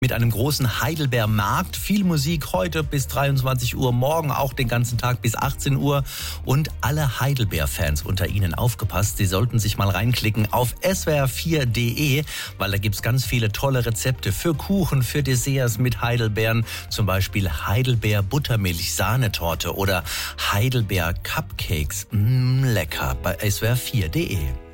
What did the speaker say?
mit einem großen Heidelbeermarkt. Viel Musik heute bis 23 Uhr, morgen auch den ganzen Tag bis 18 Uhr. Und alle Heidelbeer-Fans unter Ihnen, aufgepasst, Sie sollten sich mal reinklicken auf swr4.de, weil da gibt's ganz viele tolle Rezepte für Kuchen, für Desserts mit Heidelbeeren. Zum Beispiel Heidelbeer-Buttermilch-Sahnetorte oder Heidelbeer-Cupcakes. Lecker, bei swr4.de.